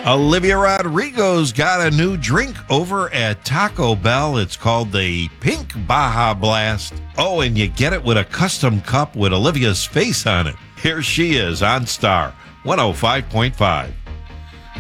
Olivia Rodrigo's got a new drink over at Taco Bell. It's called the Pink Baja Blast. Oh, and you get it with a custom cup with Olivia's face on it. Here she is on Star 105.5.